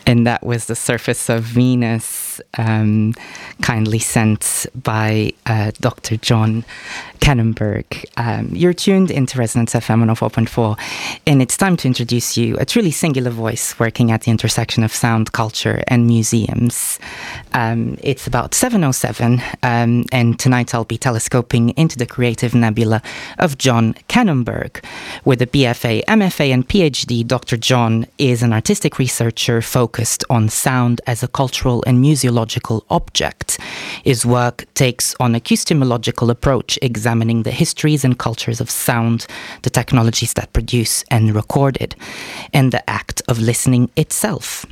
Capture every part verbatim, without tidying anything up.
And that was The Surface of Venus, um, kindly sent by uh, Doctor John Kannenberg. Um, you're tuned into Resonance F M one oh four point four, and it's time to introduce you a truly singular voice working at the intersection of sound, culture, and museums. Um, it's about seven oh seven, um, and tonight I'll be telescoping into the creative nebula of John Kannenberg. With a B F A, M F A, and P H D, Doctor John is an artistic researcher focused on sound as a cultural and museological object. His work takes on a acoustemological approach, examining the histories and cultures of sound, the technologies that produce and record it, and the act of listening itself.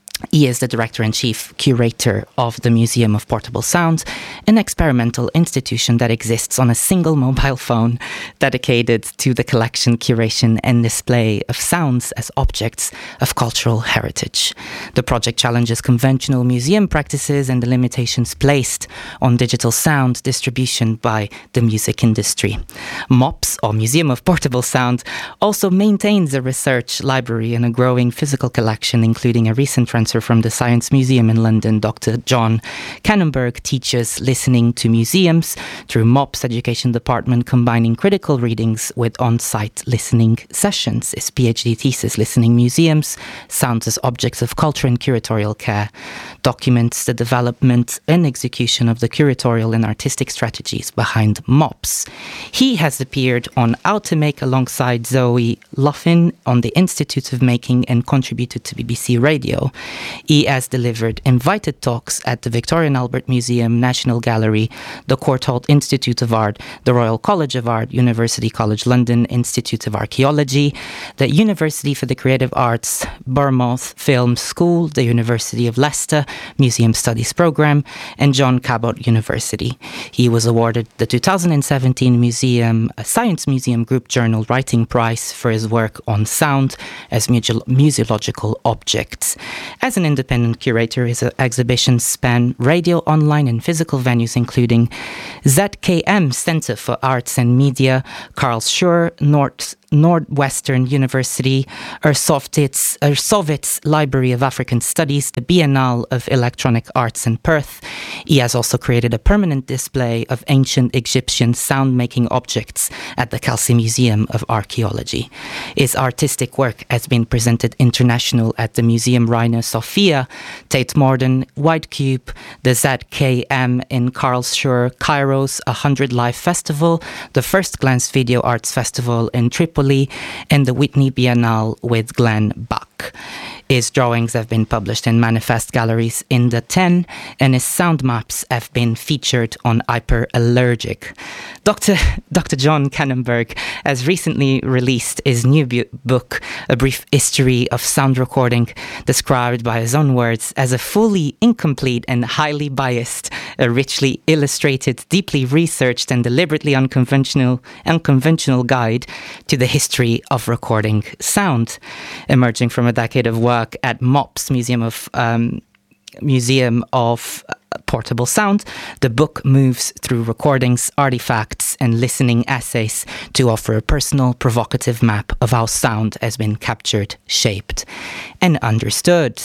He is the Director-in-Chief Curator of the Museum of Portable Sound, an experimental institution that exists on a single mobile phone dedicated to the collection, curation and display of sounds as objects of cultural heritage. The project challenges conventional museum practices and the limitations placed on digital sound distribution by the music industry. MOPS, or Museum of Portable Sound, also maintains a research library and a growing physical collection, including a recent transfer from the Science Museum in London. Doctor John Kannenberg teaches listening to museums through MOPS Education Department, combining critical readings with on-site listening sessions. His PhD thesis, Listening Museums, Sounds as Objects of Culture and Curatorial Care, documents the development and execution of the curatorial and artistic strategies behind MOPS. He has appeared on How to Make alongside Zoe Loughin on the Institute of Making and contributed to B B C Radio. He has delivered invited talks at the Victoria and Albert Museum, National Gallery, the Courtauld Institute of Art, the Royal College of Art, University College London, Institute of Archaeology, the University for the Creative Arts, Bournemouth Film School, the University of Leicester Museum Studies Programme, and John Cabot University. He was awarded the two thousand seventeen Museum Science Museum Group Journal Writing Prize for his work on sound as museological objects. As an independent curator, his exhibitions span radio, online, and physical venues, including Z K M Centre for Arts and Media, Karlsruhe, North Northwestern University, Ersovitz, Ersovitz Library of African Studies, the Biennale of Electronic Arts in Perth. He has also created a permanent display of ancient Egyptian sound-making objects at the Kelsey Museum of Archaeology. His artistic work has been presented international at the Museum Reina Sofia, Tate Modern, White Cube, the Z K M in Karlsruhe, Cairo's one hundred Live Festival, the First Glance Video Arts Festival in Tripoli, and the Whitney Biennale with Glenn Buck. His drawings have been published in Manifest Galleries in the ten, and his sound maps have been featured on Hyperallergic. Doctor Doctor John Kannenberg has recently released his new bu- book, A Brief History of Sound Recording, described by his own words as a fully incomplete and highly biased, a richly illustrated, deeply researched and deliberately unconventional, unconventional guide to the history of recording sound. Emerging from a decade of work at MOPS, Museum of um, Museum of Portable Sound, the book moves through recordings, artifacts, and listening essays to offer a personal, provocative map of how sound has been captured, shaped, and understood.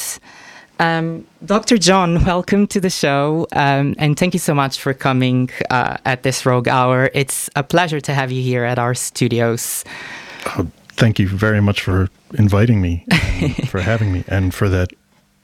Um, Doctor John, welcome to the show, um, and thank you so much for coming uh, at this rogue hour. It's a pleasure to have you here at our studios. Uh, thank you very much for inviting me, and for having me, and for that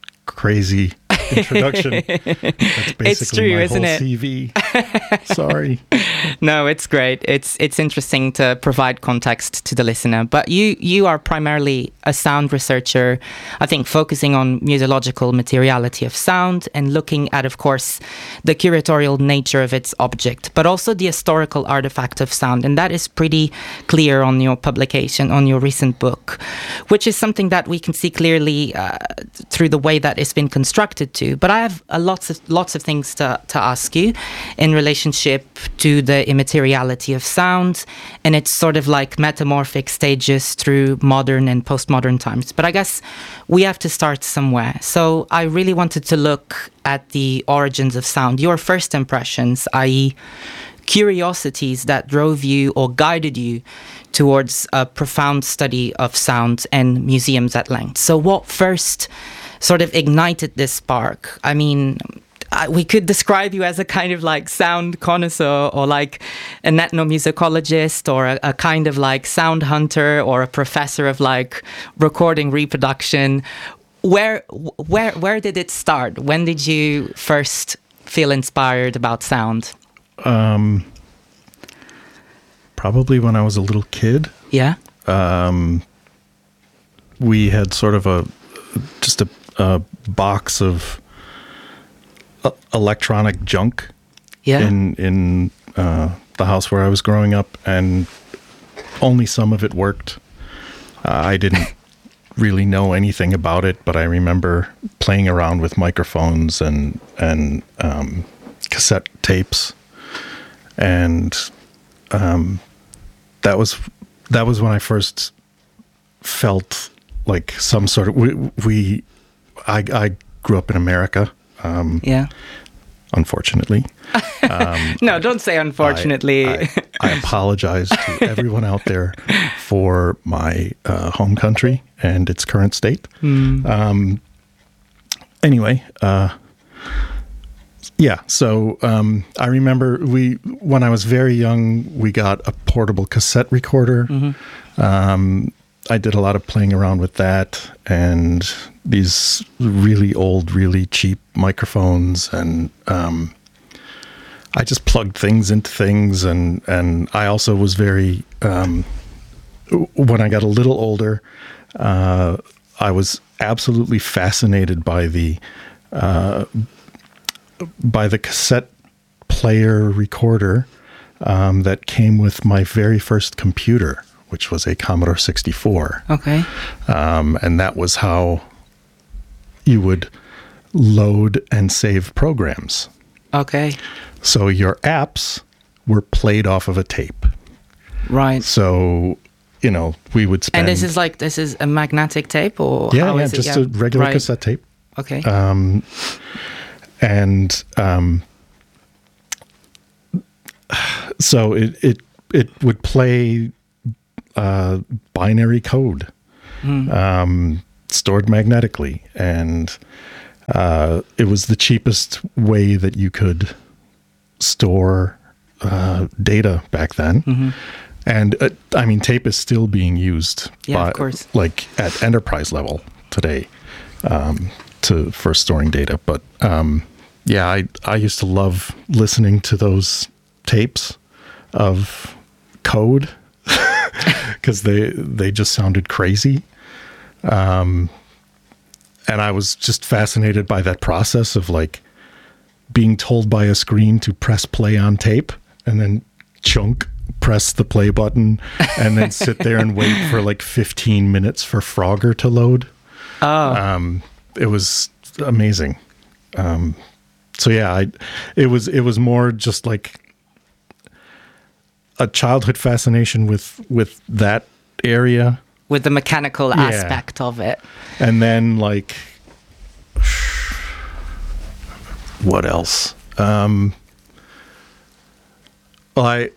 crazy introduction. That's basically it's true, my isn't whole it? C V. Sorry. No, it's great. It's it's interesting to provide context to the listener. But you you are primarily a sound researcher, I think, focusing on museological materiality of sound and looking at, of course, the curatorial nature of its object, but also the historical artifact of sound. And that is pretty clear on your publication, on your recent book, which is something that we can see clearly uh, through the way that it's been constructed to. But I have a lots of lots of things to, to ask you in relationship to the immateriality of sound and its sort of like metamorphic stages through modern and postmodern times. But I guess we have to start somewhere. So I really wanted to look at the origins of sound, your first impressions, that is curiosities that drove you or guided you towards a profound study of sound and museums at length. So what first sort of ignited this spark? I mean, I, we could describe you as a kind of like sound connoisseur, or like an ethnomusicologist, or a, a kind of like sound hunter, or a professor of like recording reproduction. Where, where, where did it start? When did you first feel inspired about sound? Um, probably when I was a little kid. Yeah. Um, we had sort of a just a, a box of uh, electronic junk. Yeah. In in uh, the house where I was growing up, and only some of it worked. Uh, I didn't really know anything about it, but I remember playing around with microphones and and um, cassette tapes, and um, that was that was when I first felt like some sort of we. we I, I grew up in America. Um, yeah. Unfortunately. Um, no, don't say unfortunately. I, I, I apologize to everyone out there for my uh, home country and its current state. Mm. Um, anyway, uh, yeah, so um, I remember we when I was very young, we got a portable cassette recorder. Mm-hmm. Um, I did a lot of playing around with that, and these really old, really cheap microphones, and um, I just plugged things into things, and, and I also was very, um, when I got a little older, uh, I was absolutely fascinated by the uh, by the cassette player recorder um, that came with my very first computer, which was a Commodore sixty-four. Okay. Um, and that was how you would load and save programs. Okay. So your apps were played off of a tape. Right. So, you know, we would spend... And this is like, this is a magnetic tape, or yeah, how yeah, is it? just yeah, a regular right. cassette tape. Okay. Um, and um, so it, it, it would play uh, binary code, mm. um, stored magnetically. And uh, it was the cheapest way that you could store uh, data back then. Mm-hmm. And uh, I mean, tape is still being used, yeah, by, of course. like at enterprise level today, um, to for storing data. But um, yeah, I I used to love listening to those tapes of code because they they just sounded crazy. Um, and I was just fascinated by that process of like being told by a screen to press play on tape, and then chunk press the play button, and then sit there and wait for like fifteen minutes for Frogger to load. Oh, um, it was amazing. Um, so yeah, I, it was it was more just like a childhood fascination with with that area, with the mechanical yeah. aspect of it, and then like what else? Um, well, I.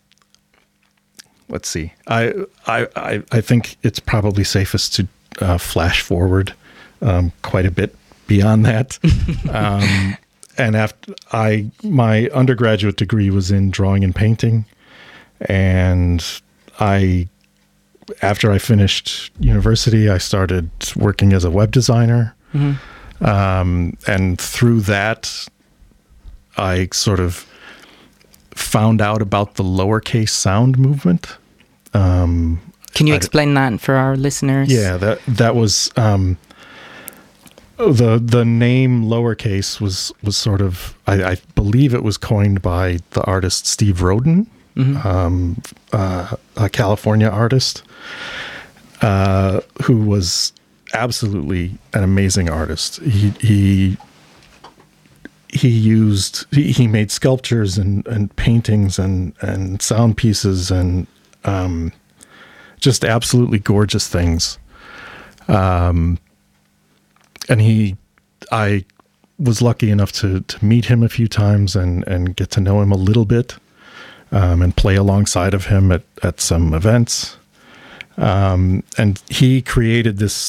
Let's see. I, I I I think it's probably safest to uh, flash forward um, quite a bit beyond that. um, and after I my undergraduate degree was in drawing and painting, and I after I finished university, I started working as a web designer, mm-hmm. um, and through that, I sort of found out about the lowercase sound movement. Um, Can you I, explain that for our listeners? Yeah, that that was um, the the name lowercase was was sort of I, I believe it was coined by the artist Steve Roden, mm-hmm. um, uh, a California artist uh, who was absolutely an amazing artist. He he. He used, he, he made sculptures and, and paintings and, and sound pieces and um, just absolutely gorgeous things. Um, and he, I was lucky enough to, to meet him a few times and, and get to know him a little bit um, and play alongside of him at, at some events. Um, and he created this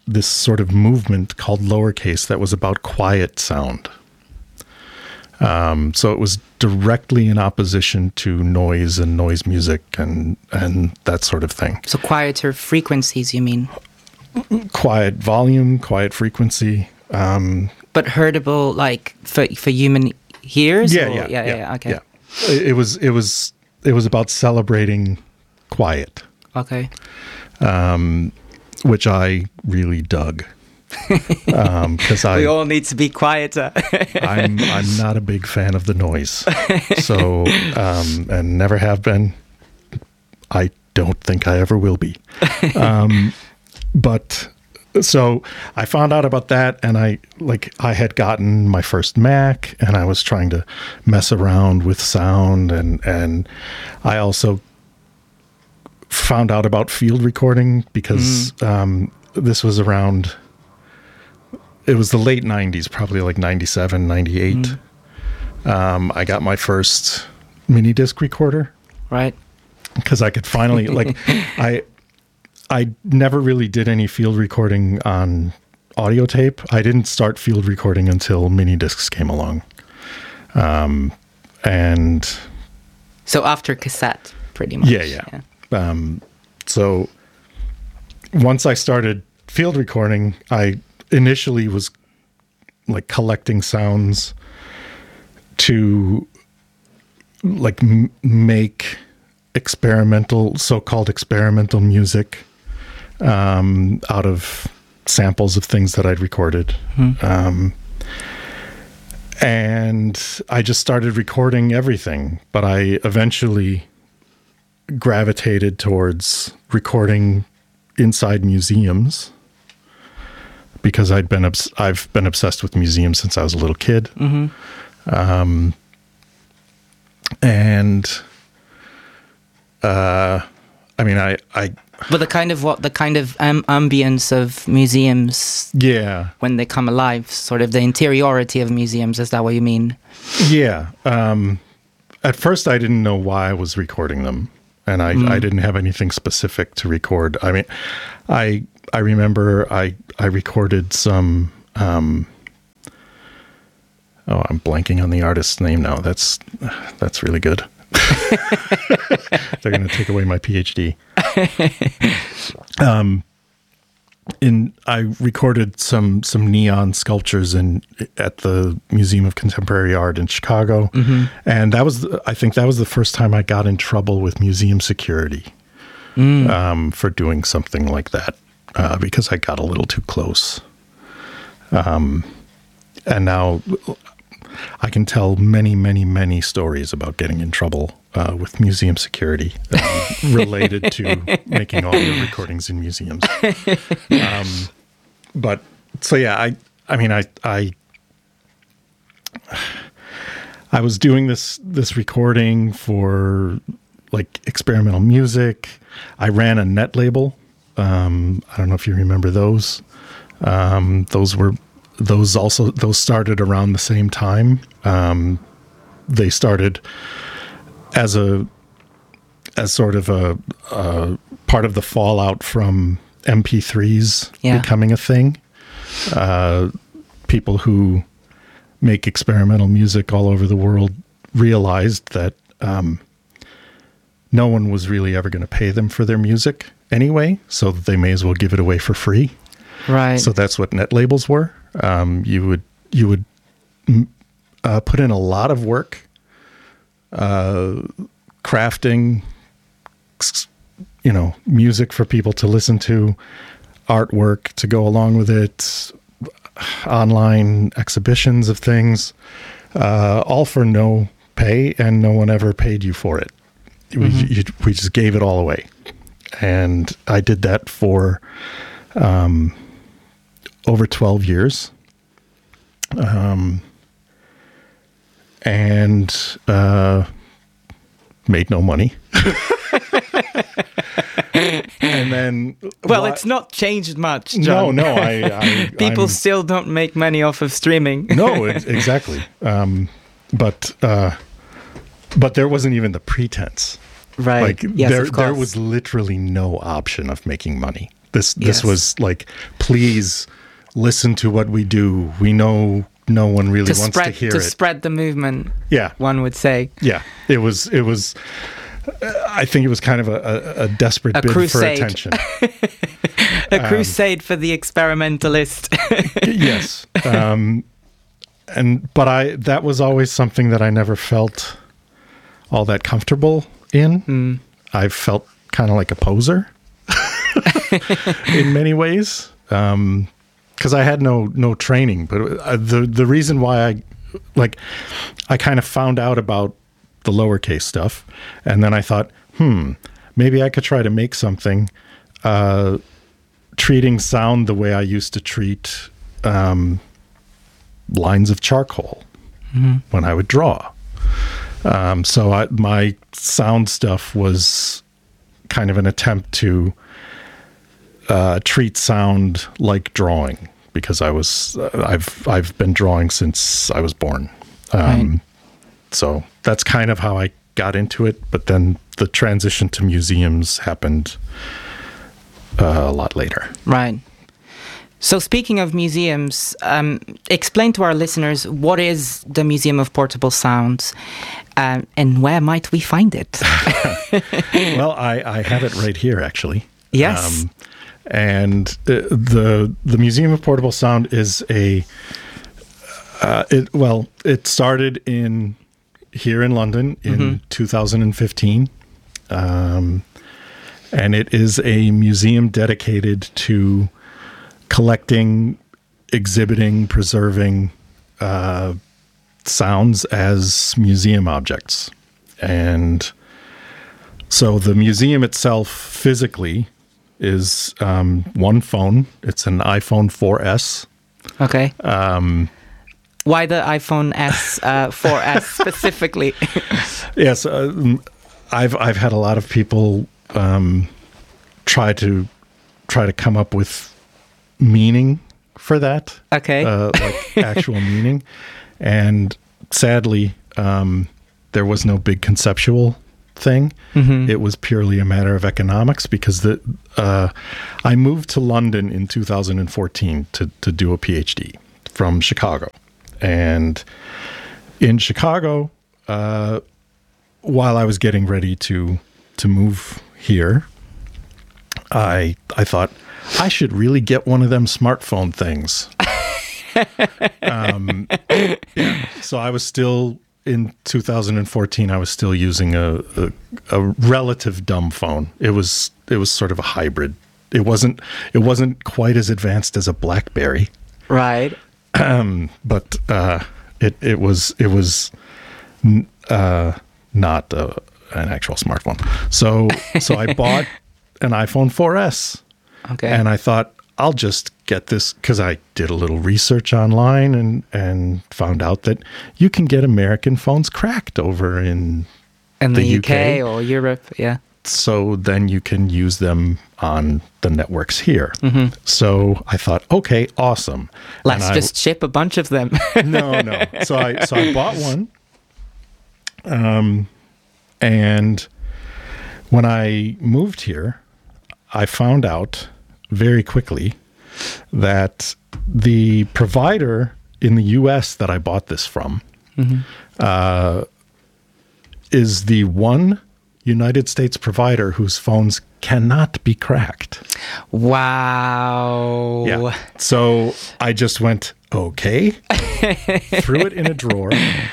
this sort of movement called lowercase that was about quiet sound. Um, so it was directly in opposition to noise and noise music and, and that sort of thing. So quieter frequencies, you mean? Quiet volume, quiet frequency. Um, but heardable, like for for human ears? Yeah, or? yeah, yeah, yeah, yeah. Okay. Yeah. It, it was it was it was about celebrating quiet. Okay. Um, which I really dug. Um, because I we all need to be quieter. I'm I'm not a big fan of the noise, so um, and never have been. I don't think I ever will be. Um, but so I found out about that, and I like I had gotten my first Mac, and I was trying to mess around with sound, and and I also found out about field recording because mm. um, this was around. It was the late nineties, probably like ninety-seven, ninety-eight. Mm. Um, I got my first mini disc recorder. Right. Because I could finally, like, I I never really did any field recording on audio tape. I didn't start field recording until mini discs came along. Um, and... So after cassette, pretty much. Yeah, yeah. yeah. Um, so once I started field recording, I... initially was like collecting sounds to like m- make experimental, so-called experimental music um, out of samples of things that I'd recorded. Hmm. Um, and I just started recording everything, but I eventually gravitated towards recording inside museums. Because I'd been obs- I've been obsessed with museums since I was a little kid, mm-hmm. um, and uh, I mean, I, I. But the kind of what the kind of um, ambience of museums, yeah, when they come alive, sort of the interiority of museums. Is that what you mean? Yeah. Um, at first, I didn't know why I was recording them, and I, mm. I didn't have anything specific to record. I mean, I. I remember I, I recorded some, um, oh, I'm blanking on the artist's name now. That's, that's really good. They're going to take away my PhD. Um, in, I recorded some, some neon sculptures in, at the Museum of Contemporary Art in Chicago. Mm-hmm. And that was, I think that was the first time I got in trouble with museum security, mm. um, for doing something like that. Uh, because I got a little too close. Um, and now I can tell many, many, many stories about getting in trouble uh, with museum security uh, related to making audio recordings in museums. Um, but so, yeah, I, I mean, I, I, I was doing this, this recording for like experimental music. I ran a net label. Um, I don't know if you remember those. Um, those were, those also, those started around the same time. Um, they started as a, as sort of a, a part of the fallout from M P threes yeah. becoming a thing. Uh, people who make experimental music all over the world realized that, um, no one was really ever going to pay them for their music anyway, so they may as well give it away for free. Right. So that's what net labels were. Um, you would you would uh, put in a lot of work, uh, crafting, you know, music for people to listen to, artwork to go along with it, online exhibitions of things, uh, all for no pay, and no one ever paid you for it. Mm-hmm. We, you, we just gave it all away. And I did that for um, over twelve years. Um, and uh, made no money. And then... Well, what, it's not changed much, No, John. no. I, I, People I'm, still don't make money off of streaming. No, it, exactly. Um, but... Uh, But there wasn't even the pretense. Right. Like yes, there, of course. there was literally no option of making money. This this Yes. was like, please listen to what we do. We know no one really To wants spread to hear to it. spread the movement, Yeah, one would say. yeah. It was it was. Uh, I think it was kind of a, a, a desperate A bid crusade. for attention. A crusade for the experimentalist. Yes. Um, and but I that was always something that I never felt all that comfortable in. Mm. I felt kind of like a poser in many ways, because I had no no training. But uh, the the reason why I like I kind of found out about the lowercase stuff, and then I thought, hmm, maybe I could try to make something uh, treating sound the way I used to treat um, lines of charcoal mm-hmm. when I would draw. Um, so I, my sound stuff was kind of an attempt to uh, treat sound like drawing, because I was uh, I've I've been drawing since I was born. Um, Right. So that's kind of how I got into it. But then the transition to museums happened uh, a lot later. Right. So speaking of museums, um, explain to our listeners, what is the Museum of Portable Sounds, um, and where might we find it? Well, I, I have it right here, actually. Yes. Um, and uh, the the Museum of Portable Sound is a uh, it well it started in here in London in mm-hmm. two thousand fifteen, um, and it is a museum dedicated to collecting, exhibiting, preserving uh, sounds as museum objects. And so the museum itself physically is um, one phone. It's an iPhone four S. Okay. Um, Why the iPhone S, uh, four S specifically? Yes, uh, I've I've had a lot of people um, try to try to come up with meaning for that. Okay. Uh, like actual meaning. And sadly, um, there was no big conceptual thing. Mm-hmm. It was purely a matter of economics, because the uh, I moved to London in two thousand fourteen to, to do a PhD from Chicago. And in Chicago, uh, while I was getting ready to to move here, I I thought, I should really get one of them smartphone things. um, yeah. So I was still, in two thousand fourteen, I was still using a, a, a relative dumb phone. It was it was sort of a hybrid. It wasn't it wasn't quite as advanced as a BlackBerry, right? Um, but uh, it it was it was uh, not a, an actual smartphone. So so I bought an iPhone four S. Okay. And I thought, I'll just get this, because I did a little research online and, and found out that you can get American phones cracked over in, in the, the U K, U K or Europe, yeah. So then you can use them on the networks here. Mm-hmm. So I thought, okay, awesome. Let's and just I, ship a bunch of them. no, no. So I so I bought one. Um, and when I moved here, I found out very quickly that the provider in the U S that I bought this from mm-hmm. uh, is the one United States provider whose phones cannot be cracked. Wow. Yeah. So I just went, okay, threw it in a drawer,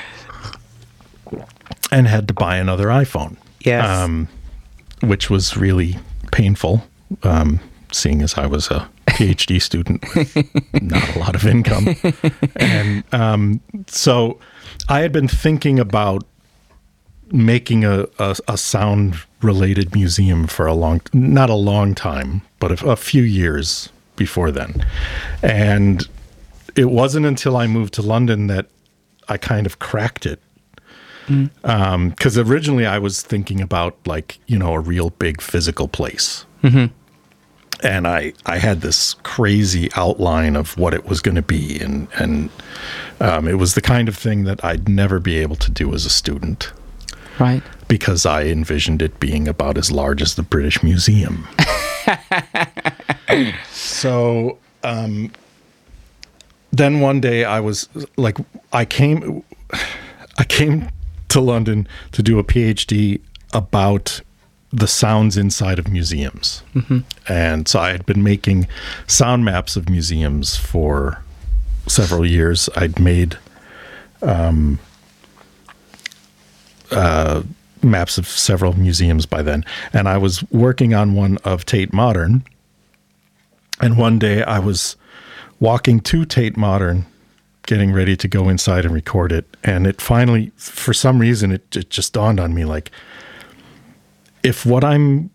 and had to buy another iPhone. Yes. Um, which was really painful, um, seeing as I was a PhD student with not a lot of income. And um, so I had been thinking about making a, a, a sound-related museum for a long, not a long time, but a, a few years before then. And it wasn't until I moved to London that I kind of cracked it. Mm. Um, 'cause originally I was thinking about, like, you know, a real big physical place. Mm-hmm. And I, I had this crazy outline of what it was going to be. And, and um, it was the kind of thing that I'd never be able to do as a student. Right. Because I envisioned it being about as large as the British Museum. So um, then one day I was like, I came, I came to London to do a PhD about the sounds inside of museums. Mm-hmm. And so I had been making sound maps of museums for several years. I'd made um, uh, maps of several museums by then. And I was working on one of Tate Modern. And one day I was walking to Tate Modern, getting ready to go inside and record it. And it finally, for some reason, it, it just dawned on me, like, if what I'm,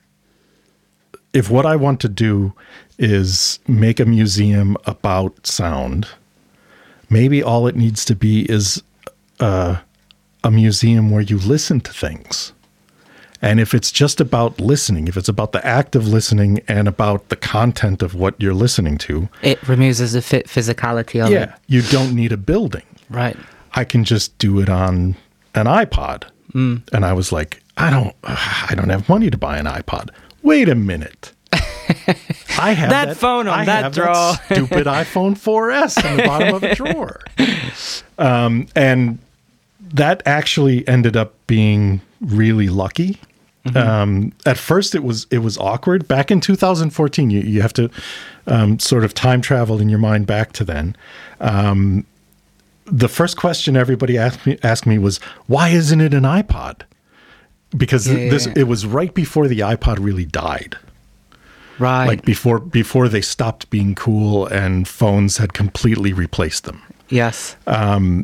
if what I want to do is make a museum about sound, maybe all it needs to be is uh, a museum where you listen to things. And if it's just about listening, if it's about the act of listening and about the content of what you're listening to, it removes the f- physicality of yeah, it. Yeah, you don't need a building. Right. I can just do it on an iPod. Mm. And I was like, I don't, uh, I don't have money to buy an iPod. Wait a minute. I have that, that phone on I that have drawer. That stupid iPhone four S in the bottom of a drawer. Um, and that actually ended up being really lucky. Mm-hmm. Um, at first it was, it was awkward. Back in two thousand fourteen, you, you have to um, sort of time travel in your mind back to then. Um, the first question everybody asked me, asked me was, why isn't it an iPod? Because yeah, this, yeah. it was right before the iPod really died. Right. Like before, before they stopped being cool and phones had completely replaced them. Yes. Um,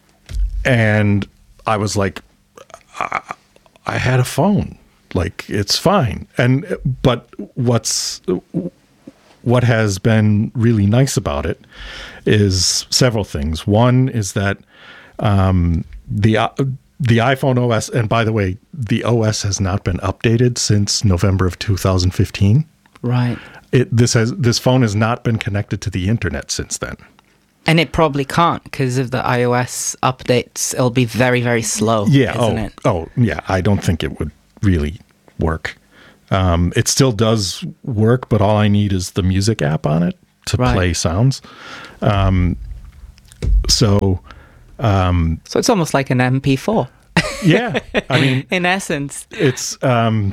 and I was like, I, I had a phone. Like, it's fine. And, but what's, what has been really nice about it is several things. One is that, um, the, uh, the iPhone O S, and by the way, the O S has not been updated since November of two thousand fifteen. Right. It, this has, this phone has not been connected to the internet since then. And it probably can't because of the iOS updates. It'll be very, very slow. Yeah. Isn't oh, it? oh, yeah. I don't think it would really work. Um, it still does work, but all I need is the music app on it to right. play sounds. Um, so, um, so it's almost like an M P four. Yeah. I mean, in essence, it's, um,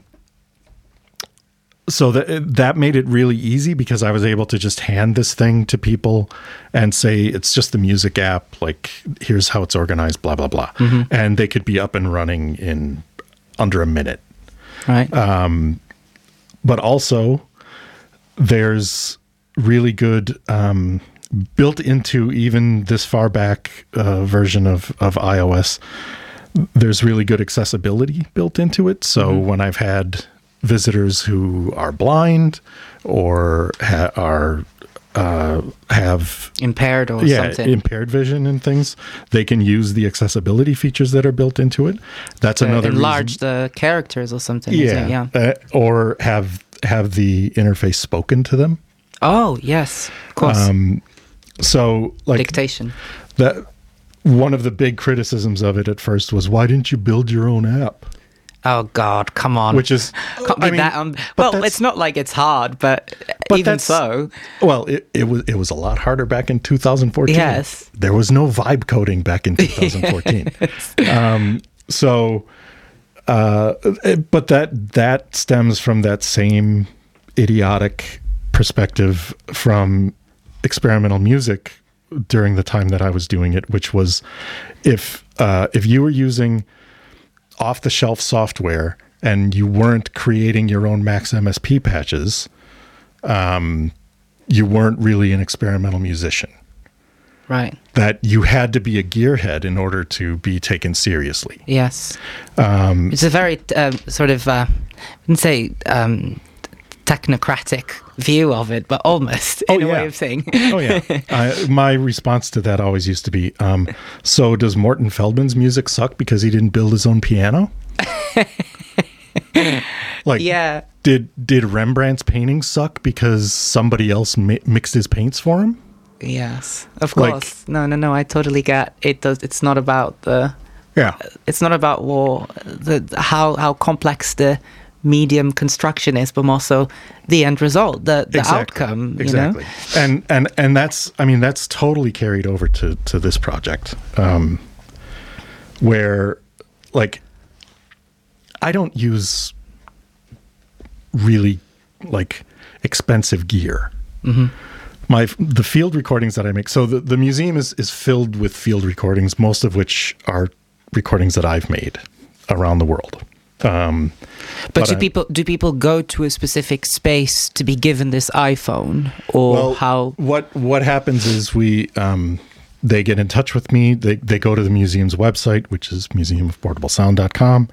so that that made it really easy because I was able to just hand this thing to people and say, it's just the music app. Like, here's how it's organized, blah, blah, blah. Mm-hmm. And they could be up and running in under a minute. Right. Um, but also there's really good, um, built into even this far back uh, version of, of iOS, there's really good accessibility built into it. So mm-hmm. when I've had visitors who are blind or ha- are uh, have impaired or yeah, something, impaired vision and things, they can use the accessibility features that are built into it. That's to another enlarge reason. the characters or something. Yeah, isn't it? yeah. Uh, or have have the interface spoken to them. Oh yes, of course. Um, so like dictation. That one of the big criticisms of it at first was, why didn't you build your own app? Oh God, come on! Which is, can't be I mean, that. Um, well, it's not like it's hard, but, but even so, well, it, it was it was a lot harder back in two thousand fourteen. Yes, there was no vibe coding back in two thousand fourteen. Yes. Um, so, uh, but that that stems from that same idiotic perspective from experimental music during the time that I was doing it, which was if uh, if you were using off-the-shelf software and you weren't creating your own Max M S P patches, um, you weren't really an experimental musician. Right. That you had to be a gearhead in order to be taken seriously. Yes. Um, it's a very uh, sort of, uh, I wouldn't say um, technocratic view of it, but almost in oh, a yeah. way of saying. Oh, yeah. I, my response to that always used to be, um, so does Morton Feldman's music suck because he didn't build his own piano? Like, yeah. Did did Rembrandt's paintings suck because somebody else mi- mixed his paints for him? Yes, of course. Like, no, no, no. I totally get it. Does it's not about the. Yeah. It's not about war. The how how complex the medium construction is, but also the end result, the, the exactly. outcome. Exactly. You know? And and and that's I mean that's totally carried over to to this project, um, where like I don't use really like expensive gear. Mm-hmm. My the field recordings that I make. So the, the museum is is filled with field recordings, most of which are recordings that I've made around the world. Um, but, but do I, people do people go to a specific space to be given this iPhone, or well, how? What what happens is we um, they get in touch with me. They they go to the museum's website, which is museum of portable sound dot com.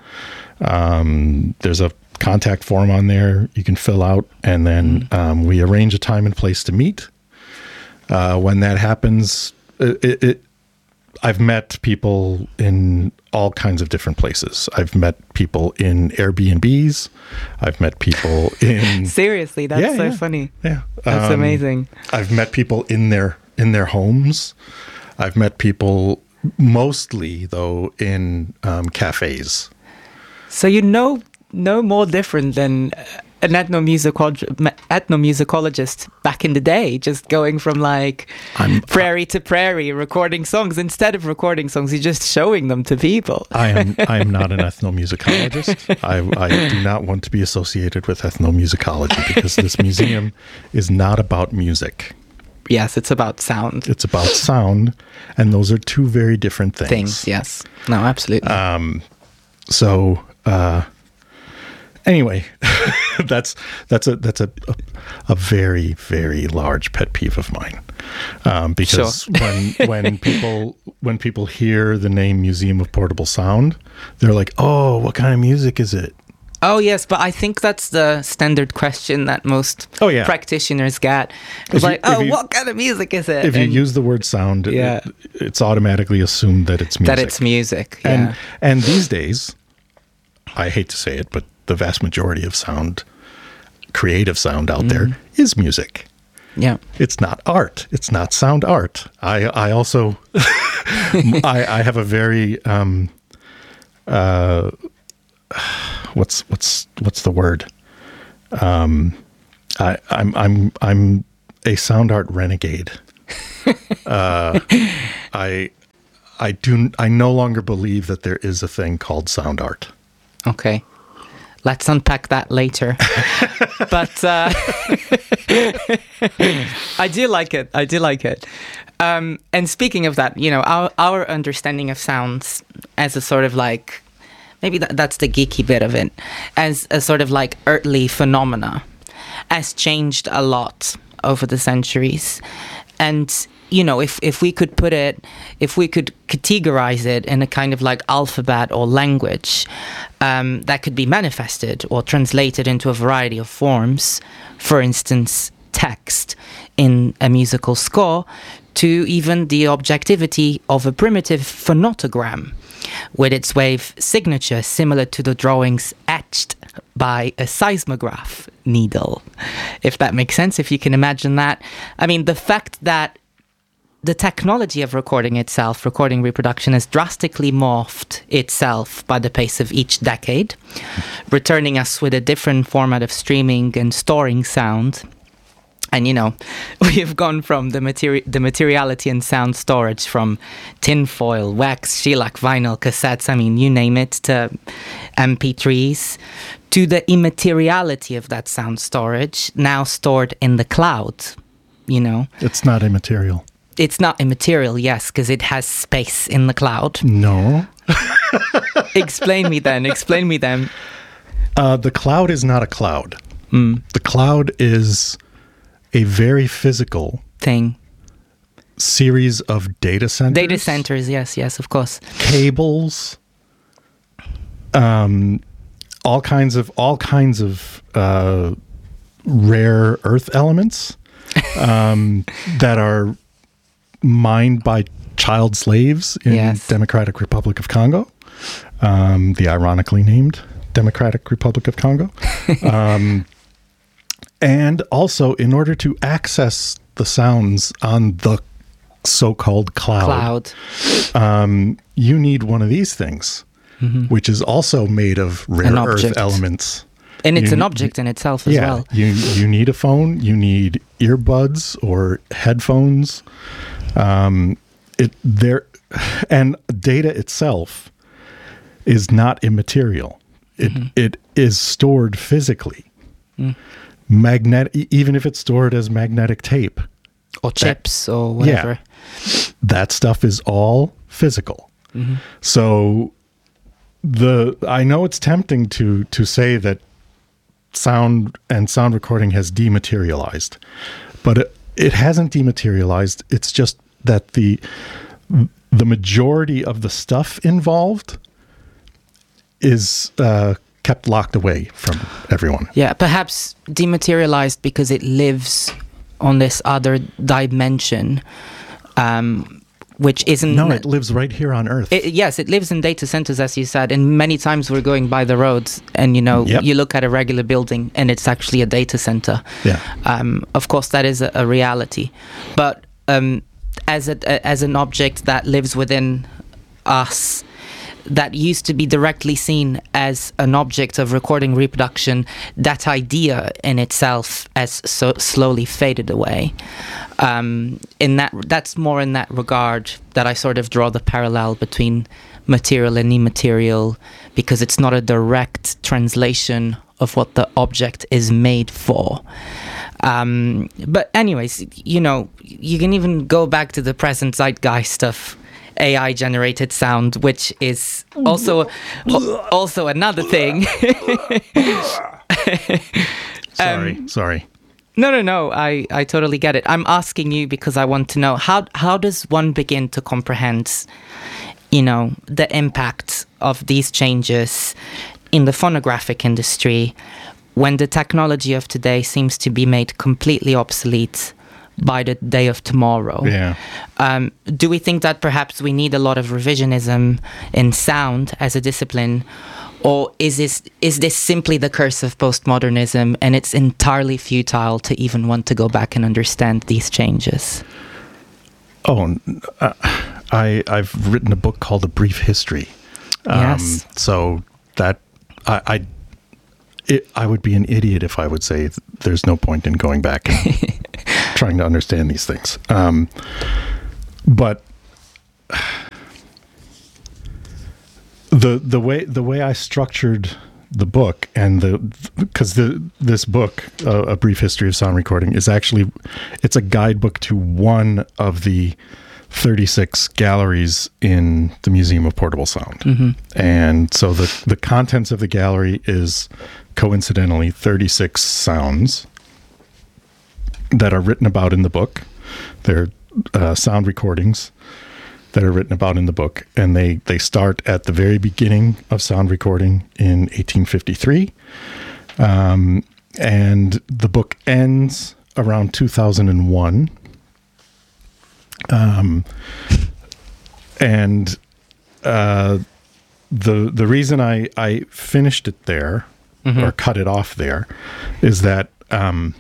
Um, there's a contact form on there you can fill out, and then mm. um, we arrange a time and place to meet. Uh, when that happens, it, it, it I've met people in all kinds of different places. I've met people in Airbnbs. I've met people in seriously. That's yeah, so yeah, funny. Yeah, that's um, amazing. I've met people in their in their homes. I've met people mostly though in um, cafes. So you know no more different than an ethnomusicolo- ethnomusicologist back in the day, just going from like I'm, prairie to prairie, recording songs. Instead of recording songs, you're just showing them to people. I am I am not an ethnomusicologist. I, I do not want to be associated with ethnomusicology because this museum is not about music. Yes, it's about sound. It's about sound, and those are two very different things. Things, yes. No, absolutely. Um, so... Uh, Anyway, that's that's a that's a, a a very very large pet peeve of mine, um, because sure. when when people when people hear the name Museum of Portable Sound, they're like, "Oh, what kind of music is it?" Oh yes, but I think that's the standard question that most oh, yeah. practitioners get. It's like, you, "Oh, you, what kind of music is it?" If and, you use the word sound, yeah. it, it's automatically assumed that it's music. That it's music, yeah. And and these days, I hate to say it, but the vast majority of sound, creative sound out mm. there is music. Yeah. It's not art. It's not sound art. I, I also, I, I have a very, um, uh, what's, what's, what's the word? Um, I, I'm, I'm, I'm a sound art renegade. uh, I, I do, I no longer believe that there is a thing called sound art. Okay. Let's unpack that later. But uh, I do like it. I do like it. Um, and speaking of that, you know, our, our understanding of sounds as a sort of like, maybe that, that's the geeky bit of it, as a sort of like earthly phenomena has changed a lot over the centuries. And you know, if, if we could put it, if we could categorize it in a kind of like alphabet or language um, that could be manifested or translated into a variety of forms, for instance, text in a musical score, to even the objectivity of a primitive phonotogram with its wave signature similar to the drawings etched by a seismograph needle, if that makes sense, if you can imagine that. I mean, the fact that the technology of recording itself, recording reproduction, has drastically morphed itself by the pace of each decade, returning us with a different format of streaming and storing sound. And, you know, we have gone from the, materi- the materiality and sound storage from tinfoil, wax, shellac, vinyl, cassettes, I mean, you name it, to M P threes, to the immateriality of that sound storage, now stored in the cloud, you know. It's not immaterial. It's not immaterial, yes, because it has space in the cloud. No. Explain me then. Explain me then. Uh, the cloud is not a cloud. Mm. The cloud is a very physical thing. Series of data centers. Data centers, yes, yes, of course. Cables. Um, all kinds of all kinds of uh, rare earth elements um, that are mined by child slaves in yes. Democratic Republic of Congo, um, the ironically named Democratic Republic of Congo. um, and also, in order to access the sounds on the so-called cloud, cloud. Um, you need one of these things, mm-hmm. which is also made of rare earth elements And it's you, an object in itself as yeah, well. You you need a phone, you need earbuds or headphones. Um, it there and data itself is not immaterial. It mm-hmm. it is stored physically. Mm. Magnetic, even if it's stored as magnetic tape or chips that, or whatever. Yeah, that stuff is all physical. Mm-hmm. So the I know it's tempting to to say that sound and sound recording has dematerialized, but it, it hasn't dematerialized. It's just that the the majority of the stuff involved is uh, kept locked away from everyone. Yeah, perhaps dematerialized because it lives on this other dimension, um, which isn't... No, it lives right here on Earth. It, yes, it lives in data centers, as you said, and many times we're going by the roads and, you know, yep. you look at a regular building and it's actually a data center. Yeah. Um, of course, that is a, a reality. But um, as a, a, as an object that lives within us, that used to be directly seen as an object of recording reproduction, that idea in itself has so slowly faded away. Um, in that, that's more in that regard that I sort of draw the parallel between material and immaterial, because it's not a direct translation of what the object is made for. Um, but anyways, you know, you can even go back to the present zeitgeist of A I-generated sound, which is also also another thing. sorry, um, sorry. No, no, no. I, I totally get it. I'm asking you because I want to know how how does one begin to comprehend, you know, the impact of these changes in the phonographic industry when the technology of today seems to be made completely obsolete by the day of tomorrow. Yeah. Um, do we think that perhaps we need a lot of revisionism in sound as a discipline, or is this is this simply the curse of postmodernism and it's entirely futile to even want to go back and understand these changes? Oh, uh, I I've written a book called A Brief History. Um, yes. So that I. I It, I would be an idiot if I would say th- there's no point in going back and trying to understand these things. Um, but the the way the way I structured the book, and the because the this book, uh, A Brief History of Sound Recording, is actually it's a guidebook to one of the thirty-six galleries in the Museum of Portable Sound. Mm-hmm. And so the the contents of the gallery is coincidentally thirty-six sounds that are written about in the book. They're uh, sound recordings that are written about in the book, and they they start at the very beginning of sound recording in eighteen fifty-three, um, and the book ends around two thousand one. Um, and uh, the the reason I, I finished it there, mm-hmm. or cut it off there, is that um,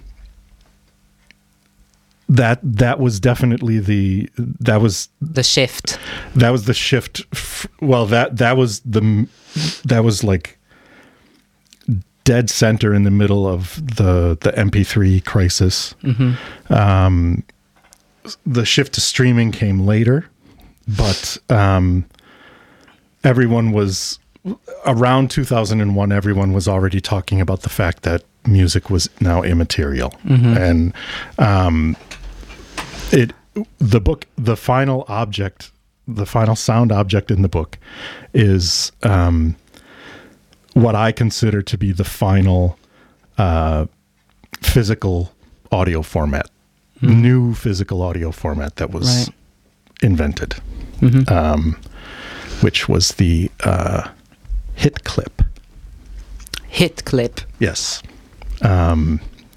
that that was definitely the that was the shift. That was the shift. F- well, that that was the that was like dead center in the middle of the the M P three crisis. Mm-hmm. Um, the shift to streaming came later, but um, everyone was around two thousand one. Everyone was already talking about the fact that music was now immaterial, mm-hmm. and um, it the book, the final object, the final sound object in the book is um, what I consider to be the final uh, physical audio format. Mm-hmm. New physical audio format that was right. invented, mm-hmm. um, which was the uh, hit clip. Hit clip. Yes. Um,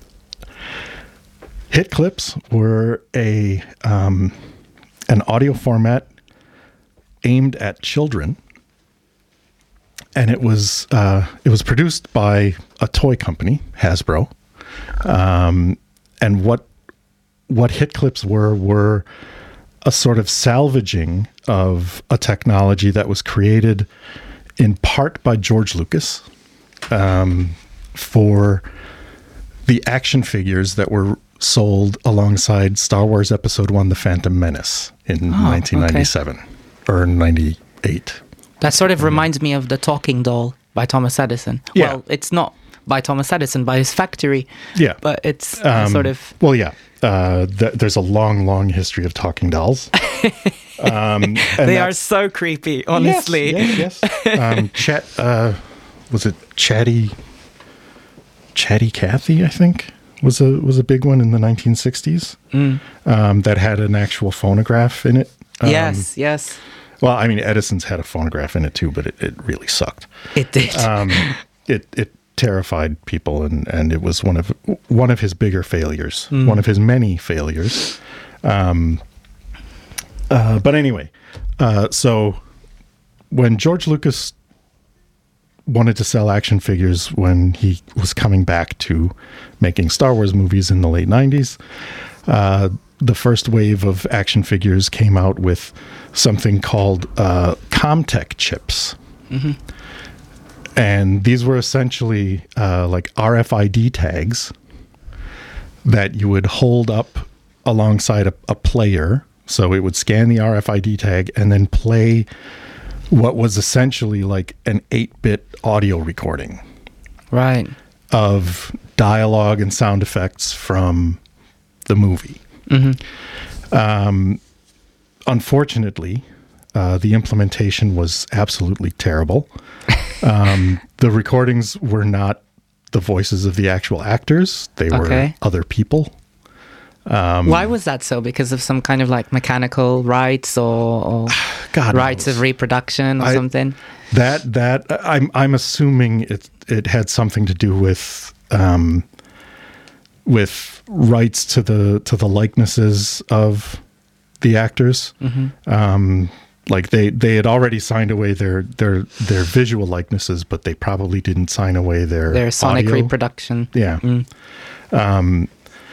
hit clips were a um, an audio format aimed at children, and it was uh, it was produced by a toy company, Hasbro, um, and what. What hit clips were were a sort of salvaging of a technology that was created in part by George Lucas, um, for the action figures that were sold alongside Star Wars Episode One: The Phantom Menace in Oh, nineteen ninety-seven okay. or ninety-eight. That sort of reminds me of The Talking Doll by Thomas Edison. Yeah. Well, it's not by Thomas Edison, by his factory. Yeah. But it's Um, sort of... Well, yeah. Uh, th- there's a long, long history of talking dolls. um, and They are that's- so creepy, honestly. Yes, yes. yes. um, Chat, uh, was it Chatty, Chatty Cathy, I think, was a was a big one in the nineteen sixties Mm. um, that had an actual phonograph in it. Um, Yes, yes. Well, I mean, Edison's had a phonograph in it too, but it, it really sucked. It did. Um, it it terrified people, and, and it was one of one of his bigger failures, Mm. one of his many failures. Um, uh, but anyway, uh, so when George Lucas wanted to sell action figures when he was coming back to making Star Wars movies in the late nineties, uh, the first wave of action figures came out with something called uh, Comtech chips. Mm-hmm. And these were essentially uh, like R F I D tags that you would hold up alongside a, a player. So it would scan the R F I D tag and then play what was essentially like an eight-bit audio recording Right. of dialogue and sound effects from the movie. Mm-hmm. Um, unfortunately, uh, the implementation was absolutely terrible. Um, the recordings were not the voices of the actual actors. They were Okay. other people. Um, Why was that so? Because of some kind of like mechanical rights or, or God rights knows. of reproduction or I- something? That that I'm I'm assuming it it had something to do with um, with rights to the to the likenesses of the actors. Mm-hmm. Um, like they, they had already signed away their their their visual likenesses, but they probably didn't sign away their Their sonic audio. reproduction. Yeah. Mm. Um,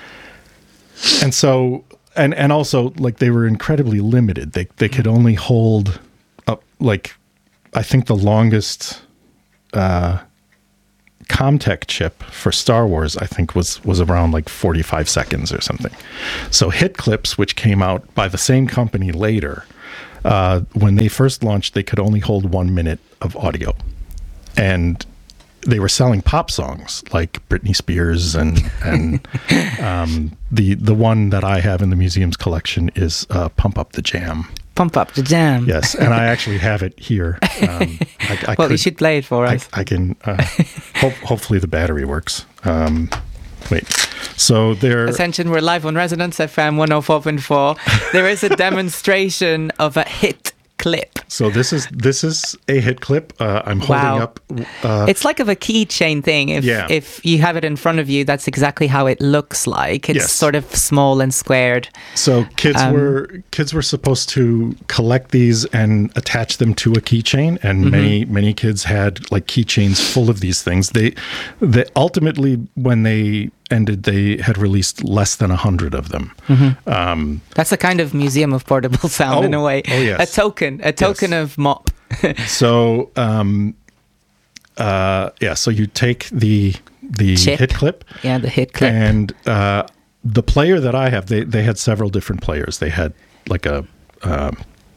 and so, and, and also like they were incredibly limited. They, they could only hold up, like, I think the longest, uh, Comtech chip for Star Wars, I think was, was around like forty-five seconds or something. So hit clips, which came out by the same company later, uh, when they first launched, they could only hold one minute of audio, and they were selling pop songs like Britney Spears, and and um, the the one that I have in the museum's collection is uh, "Pump Up the Jam." Pump up the jam. Yes, and I actually have it here. Um, I, I Well, could, you should play it for I, us. I can. Uh, hope, hopefully, the battery works. Um, wait. So there. Attention, we're live on Resonance F M one oh four point four. There is a demonstration of a hit clip. So this is this is a hit clip. Uh, I'm holding Wow. up. Uh, It's like of a keychain thing. If Yeah. if you have it in front of you, that's exactly how it looks like. It's Yes. sort of small and squared. So kids Um, were kids were supposed to collect these and attach them to a keychain, and Mm-hmm. many many kids had like keychains full of these things. They they ultimately, when they ended, they had released less than a hundred of them. Um, That's a kind of museum of portable sound Oh, in a way. oh, yes. A token, a token Yes. of mop. so um, uh, yeah, so you take the the Chip. hit clip. Yeah, the hit clip. And uh, the player that I have, they, they had several different players. They had like a um,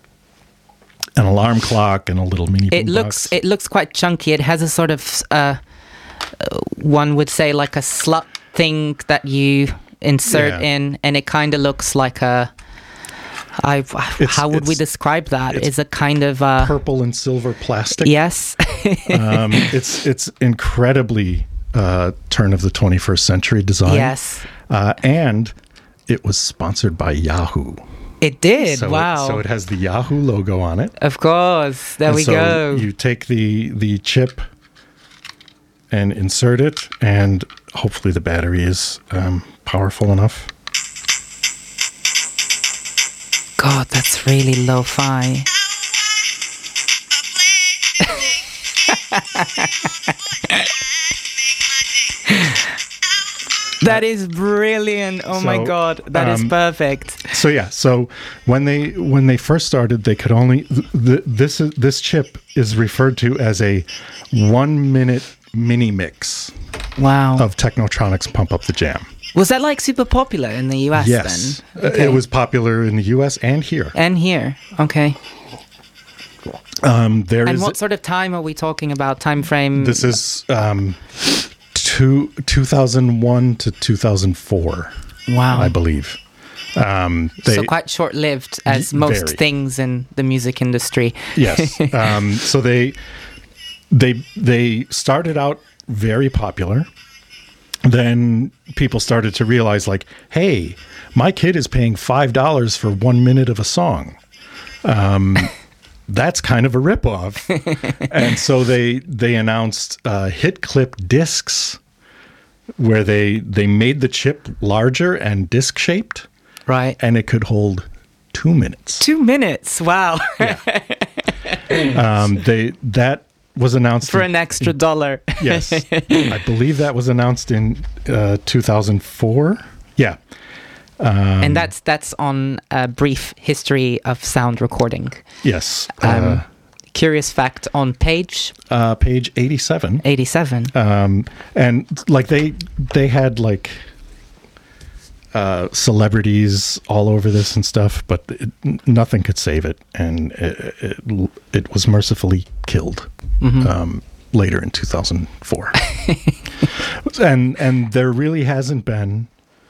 an alarm clock and a little mini. It boombox. looks it looks quite chunky. It has a sort of uh, uh, one would say like a slot thing that you insert Yeah. in, and it kind of looks like a. I It's- how would we it's- describe that? it's It's a kind of uh, purple and silver plastic. yes. um, it's it's incredibly uh, turn of the twenty-first century design. Yes. uh, and it was sponsored by Yahoo. It did. So wow. It, so it has the Yahoo logo on it. Of course. There And we so go. You take the the chip and insert it, and hopefully the battery is um, powerful enough. God, that's really lo-fi. That is brilliant. Oh my So, God, that is um, perfect. So yeah, so when they when they first started, they could only th- th- this is this chip is referred to as a one minute mini mix. Wow. of Technotronics' Pump Up the Jam. Was that like super popular in the U S Yes. then? Uh, It was popular in the U S and here. And here, okay. Um, there And is what sort of time are we talking about? Time frame? this is um, two, two thousand one to two thousand four, wow. I believe. Um, they, so quite short-lived, as Y- most very. things in the music industry. yes. Um, so they they they started out very popular. Then people started to realize, like, hey, my kid is paying five dollars for one minute of a song. Um, that's kind of a ripoff. And so they they announced uh, hit clip discs, where they they made the chip larger and disc shaped, Right. and it could hold two minutes. Two minutes. Wow. Um, they that was announced For in- an extra dollar. Yes, I believe that was announced in uh, two thousand four. Yeah, and that's that's on a brief history of sound recording. yes. Um, uh, Curious fact on page uh, page eighty-seven, eighty-seven. um, and like they they had like uh, celebrities all over this and stuff, but it, nothing could save it, and it, it, it was mercifully killed. Um, later in two thousand four. and and there really hasn't been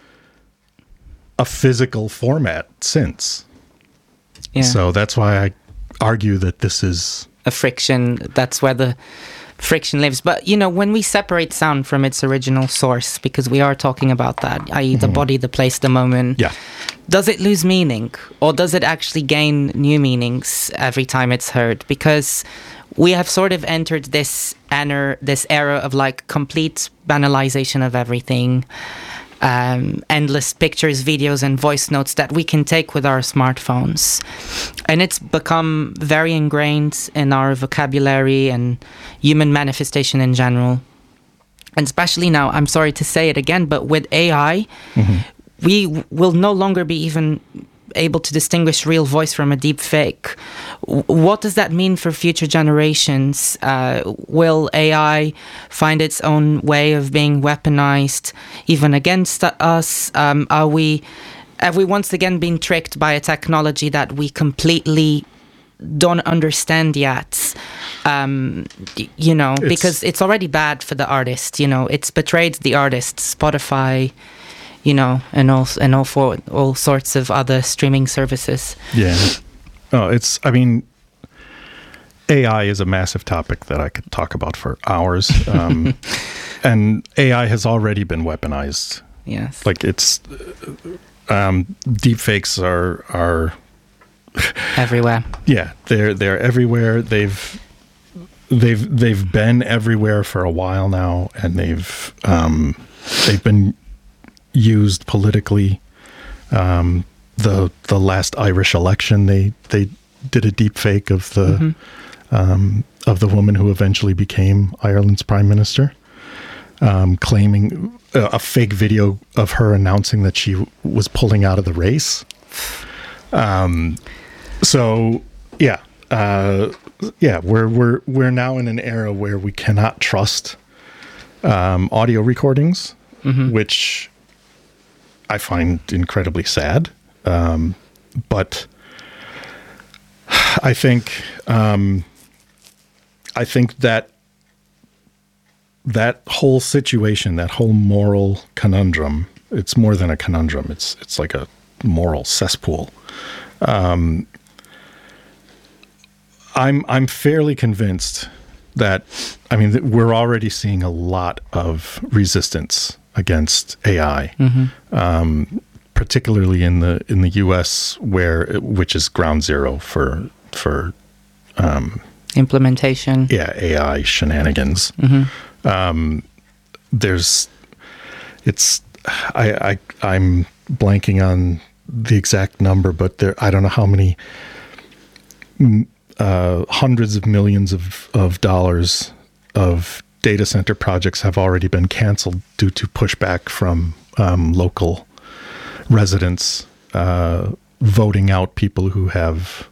a physical format since. Yeah. So that's why I argue that this is A friction, that's where the friction lives. But, you know, when we separate sound from its original source, because we are talking about that, that is the body, the place, the moment, yeah. does it lose meaning? Or does it actually gain new meanings every time it's heard? Because we have sort of entered this era, this era of like complete banalization of everything. Um, endless pictures, videos, and voice notes that we can take with our smartphones. And it's become very ingrained in our vocabulary and human manifestation in general. And especially now, I'm sorry to say it again, but with A I, mm-hmm. we w- will no longer be even able to distinguish real voice from a deep fake. W- what does that mean for future generations? Uh, will A I find its own way of being weaponized even against us? Um, are we, have we once again been tricked by a technology that we completely don't understand yet? Um, y- you know, It's- because it's already bad for the artist. You know, it's betrayed the artist. Spotify, you know, and all and all for all sorts of other streaming services. Yeah. Oh, it's, I mean, A I is a massive topic that I could talk about for hours. Um, and A I has already been weaponized. Yes. Like it's, um, deep fakes are, are, Everywhere. yeah, they're, they're everywhere. They've, they've, they've been everywhere for a while now, and they've, um, they've been used politically. Um, the the last Irish election, they they did a deep fake of the mm-hmm. um, of the woman who eventually became Ireland's prime minister, um, claiming uh, a fake video of her announcing that she w- was pulling out of the race. Um, so yeah, uh, yeah, we're we're we're now in an era where we cannot trust um, audio recordings, mm-hmm. which I find incredibly sad. Um, but I think, um, I think that that whole situation, that whole moral conundrum, it's more than a conundrum. It's, it's like a moral cesspool. Um, I'm, I'm fairly convinced that, I mean, that we're already seeing a lot of resistance against A I, mm-hmm. um, particularly in the in the U S, where which is ground zero for for um, implementation. Yeah, A I shenanigans. Mm-hmm. Um, there's, it's, I, I I'm blanking on the exact number, but there I don't know how many uh, hundreds of millions of of dollars of data center projects have already been canceled due to pushback from um, local residents uh, voting out people who have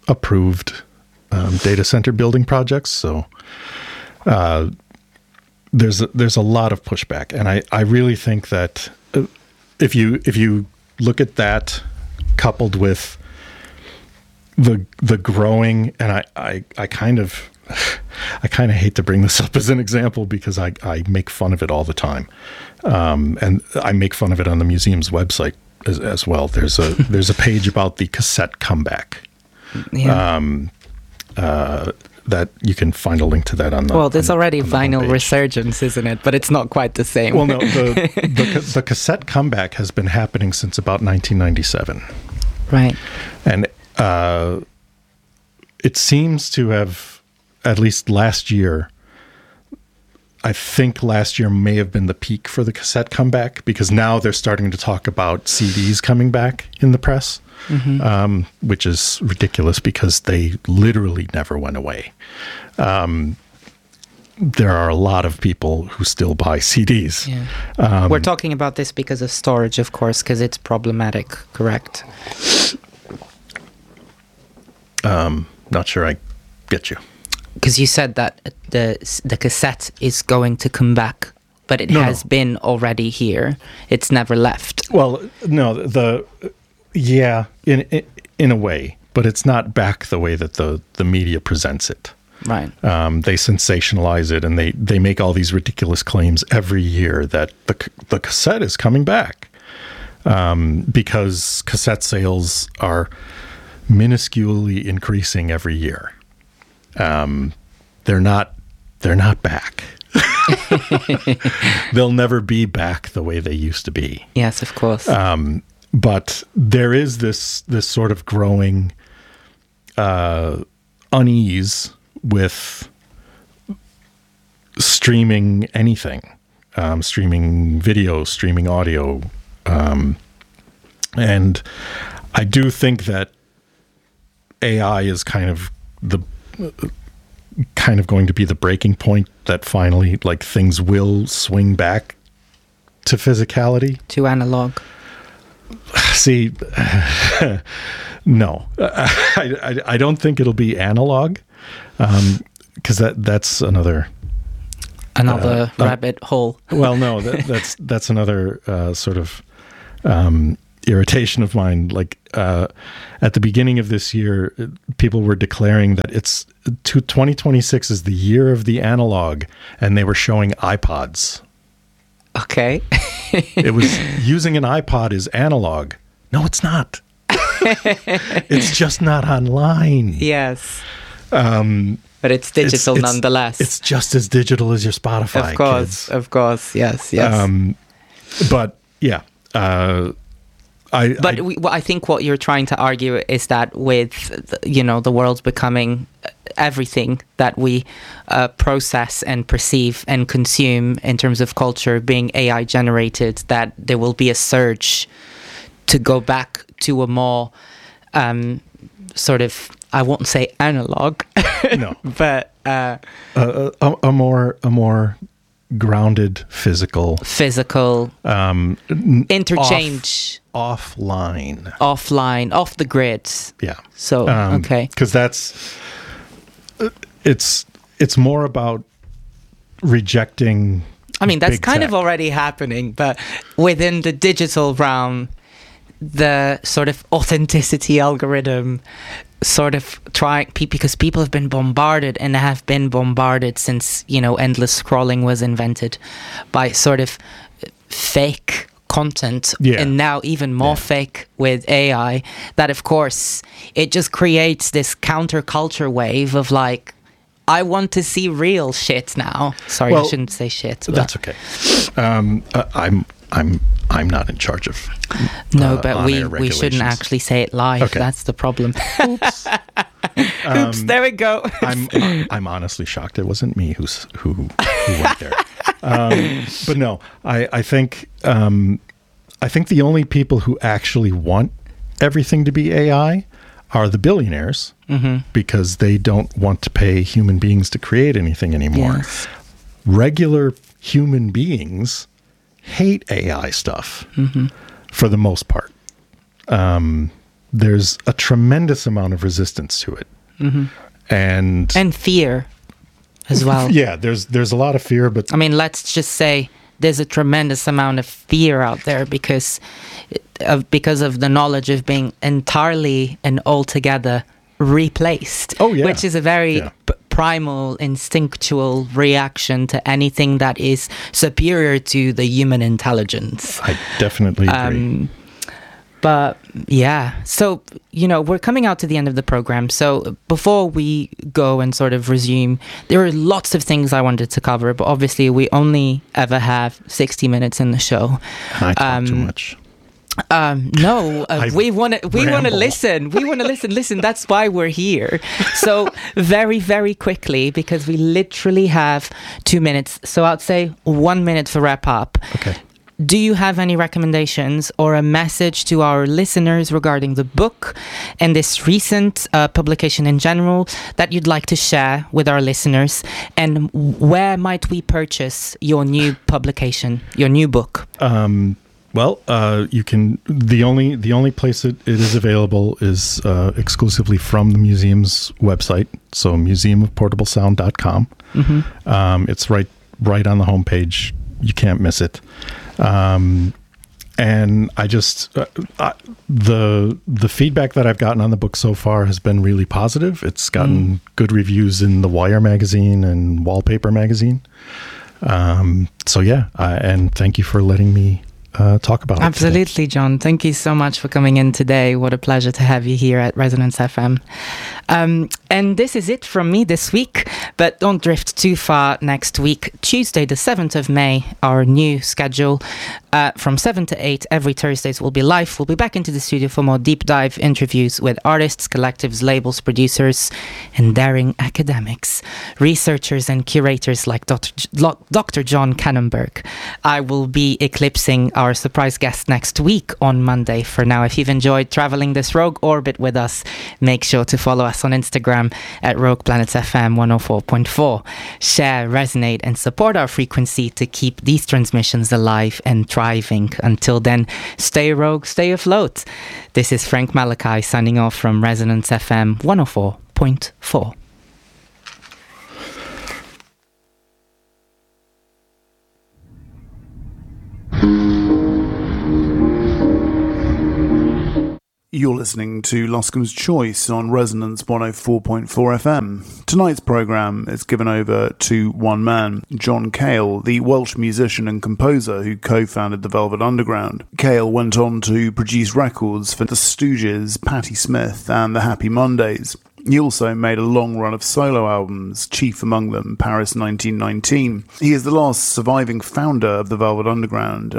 approved um, data center building projects. So uh, there's a, there's a lot of pushback, and I, I really think that if you if you look at that coupled with the the growing, and I, I, I kind of I kind of hate to bring this up as an example because I, I make fun of it all the time, um, and I make fun of it on the museum's website as, as well. There's a there's a page about the cassette comeback. Yeah. Um, uh, that you can find a link to that on the well there's on, already on vinyl resurgence, isn't it? But it's not quite the same. Well, no, the, the the cassette comeback has been happening since about nineteen ninety-seven, right? And uh, it seems to have, at least last year, I think last year may have been the peak for the cassette comeback, because now they're starting to talk about C Ds coming back in the press. Mm-hmm. Um, which is ridiculous because they literally never went away. Um, there are a lot of people who still buy C Ds. Yeah. Um, We're talking about this because of storage, of course, because it's problematic, correct? Um, not sure I get you. Because you said that the the cassette is going to come back, but it no, has no. been already here. It's never left. Well, no, the... Yeah, in, in in a way, but it's not back the way that the, the media presents it. Right. Um, they sensationalize it, and they, they make all these ridiculous claims every year that the the cassette is coming back, um, because cassette sales are minusculely increasing every year. Um, they're not they're not back. They'll never be back the way they used to be. Yes, of course. Um, But there is this this sort of growing uh, unease with streaming anything, um, streaming video, streaming audio, um, and I do think that A I is kind of the uh, kind of going to be the breaking point that finally, like, things will swing back to physicality, to analog. See, no, I, I, I don't think it'll be analog, because um, that that's another another uh, rabbit uh, hole. Well, no, that, that's that's another uh, sort of um, irritation of mine. Like uh, at the beginning of this year, people were declaring that it's to twenty twenty-six is the year of the analog, and they were showing iPods. Okay. It was using an iPod is analog. No, it's not. It's just not online. Yes. Um, but it's digital it's, it's, nonetheless. It's just as digital as your Spotify. Of course, kids. of course. Yes, yes. Um, but yeah, uh, I. But I, we, well, I think what you're trying to argue is that with, you know, the world's becoming everything that we uh, process and perceive and consume in terms of culture being A I generated, that there will be a surge to go back to a more um, sort of, I won't say analog, no, but uh, a, a, a more a more grounded physical physical um, interchange off, offline offline off the grid. Yeah. So um, okay, because that's it's it's more about rejecting. I mean, that's kind tech. of already happening, but within the digital realm, the sort of authenticity algorithm sort of trying, because people have been bombarded and have been bombarded since, you know, endless scrolling was invented by sort of fake content, yeah. and now even more yeah. fake with A I, that of course it just creates this counterculture wave of like, I want to see real shit now. Sorry, well, I shouldn't say shit. But. That's okay. Um, uh, I'm I'm I'm not in charge of. No, uh, but we, we shouldn't actually say it live. Okay. That's the problem. Oops. um, Oops. There we go. I'm I'm honestly shocked it wasn't me who's who who went there. Um, but no, I I think um, I think the only people who actually want everything to be A I are the billionaires, mm-hmm. because they don't want to pay human beings to create anything anymore. Yes. Regular human beings hate A I stuff, mm-hmm. for the most part. Um, there's a tremendous amount of resistance to it. Mm-hmm. And and fear. as well. Yeah, there's there's a lot of fear, but I mean, let's just say there's a tremendous amount of fear out there because of because of the knowledge of being entirely and altogether replaced. Oh, yeah. Which is a very Yeah. p- primal, instinctual reaction to anything that is superior to the human intelligence. I definitely agree. Um, But yeah, so, you know, we're coming out to the end of the program. So before we go and sort of resume, there are lots of things I wanted to cover, but obviously we only ever have sixty minutes in the show. I talk um, too much. Um, no, uh, I we want to we want to ramble. listen. We want to listen. Listen, that's why we're here. So very, very quickly, because we literally have two minutes. So I'd say one minute to wrap up. Okay. Do you have any recommendations or a message to our listeners regarding the book and this recent uh, publication in general that you'd like to share with our listeners? And where might we purchase your new publication, your new book? Um, well, uh, you can. The only the only place it, it is available is uh, exclusively from the museum's website. So museum of portable sound dot com. Mm-hmm. Um, it's right right on the homepage. You can't miss it. Um, and I just uh, I, the the feedback that I've gotten on the book so far has been really positive. It's gotten Mm. good reviews in the Wire magazine and Wallpaper magazine. Um, so yeah, I, and thank you for letting me uh, talk about it. Absolutely, John. Thank you so much for coming in today. What a pleasure to have you here at Resonance F M. Um, and this is it from me this week, but don't drift too far next week. Tuesday, the seventh of May, our new schedule uh, from seven to eight every Thursdays will be live. We'll be back into the studio for more deep dive interviews with artists, collectives, labels, producers, and daring academics, researchers and curators like Doctor J- Lo- Doctor John Kannenberg. I will be eclipsing our surprise guest next week on Monday. For now, if you've enjoyed traveling this rogue orbit with us, make sure to follow us on Instagram at Rogue Planets F M one oh four point four. Share, resonate, and support our frequency to keep these transmissions alive and thriving. Until then, stay rogue, stay afloat. This is Frank Malachi signing off from Resonance F M one oh four point four. You're listening to Loscombe's Choice on Resonance one oh four point four F M. Tonight's programme is given over to one man, John Cale, the Welsh musician and composer who co-founded the Velvet Underground. Cale went on to produce records for The Stooges, Patti Smith and The Happy Mondays. He also made a long run of solo albums, chief among them Paris nineteen nineteen. He is the last surviving founder of the Velvet Underground